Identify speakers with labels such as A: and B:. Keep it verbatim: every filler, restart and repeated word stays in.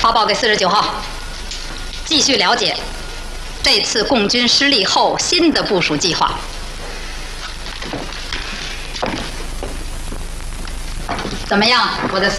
A: 号报给四十九号，继续了解这次共军失利后新的部署计划。怎么样，我的